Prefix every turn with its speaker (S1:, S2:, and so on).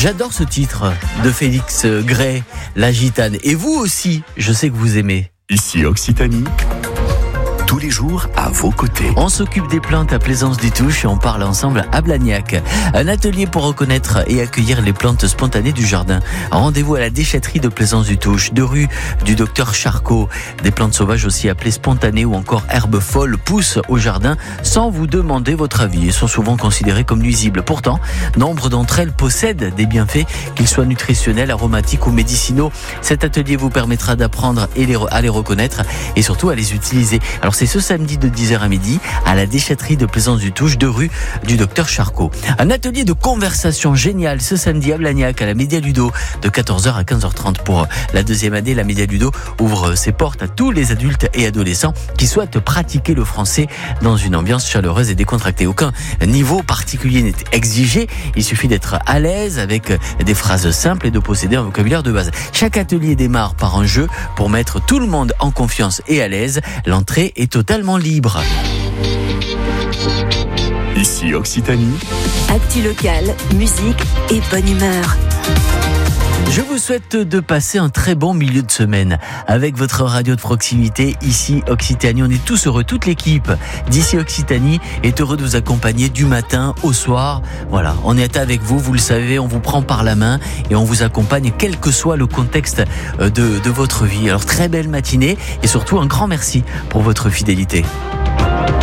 S1: J'adore ce titre de Félix Gray, La Gitane. Et vous aussi, je sais que vous aimez.
S2: Ici Occitanie, tous les jours à vos côtés.
S1: On s'occupe des plantes à Plaisance-des-Touches et on parle ensemble à Blagnac. Un atelier pour reconnaître et accueillir les plantes spontanées du jardin. Rendez-vous à la déchetterie de Plaisance-du-Touche, 2 rue du Docteur Charcot. Des plantes sauvages aussi appelées spontanées ou encore herbes folles poussent au jardin sans vous demander votre avis et sont souvent considérées comme nuisibles. Pourtant, nombre d'entre elles possèdent des bienfaits, qu'ils soient nutritionnels, aromatiques ou médicinaux. Cet atelier vous permettra d'apprendre à les reconnaître et surtout à les utiliser. Alors c'est ce samedi de 10h à midi à la déchetterie de Plaisance-du-Touche, 2 rue du Docteur Charcot. Un atelier de conversation génial ce samedi à Blagnac à la Média Ludo de 14h à 15h30. Pour la 2e année, la Média Ludo ouvre ses portes à tous les adultes et adolescents qui souhaitent pratiquer le français dans une ambiance chaleureuse et décontractée. Aucun niveau particulier n'est exigé, il suffit d'être à l'aise avec des phrases simples et de posséder un vocabulaire de base. Chaque atelier démarre par un jeu pour mettre tout le monde en confiance et à l'aise. L'entrée est totalement libre.
S2: Ici Occitanie.
S3: Actu locale, musique et bonne humeur.
S1: Je vous souhaite de passer un très bon milieu de semaine avec votre radio de proximité ici Occitanie. On est tous heureux, toute l'équipe d'ici Occitanie est heureux de vous accompagner du matin au soir. Voilà, on est avec vous, vous le savez, on vous prend par la main et on vous accompagne quel que soit le contexte de votre vie. Alors très belle matinée et surtout un grand merci pour votre fidélité.